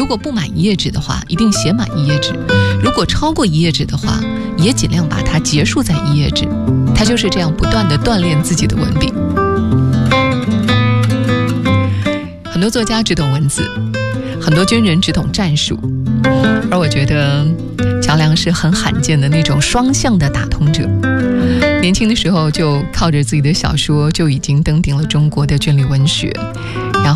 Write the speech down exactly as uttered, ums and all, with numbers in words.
果不满一页纸的话，一定写满一页纸；如果超过一页纸的话，也尽量把它结束在一页纸。他就是这样不断地锻炼自己的文笔。很多作家只懂文字，很多军人只懂战术，而我觉得乔梁是很罕见的那种双向的打通者。年轻的时候就靠着自己的小说就已经登顶了中国的军旅文学，然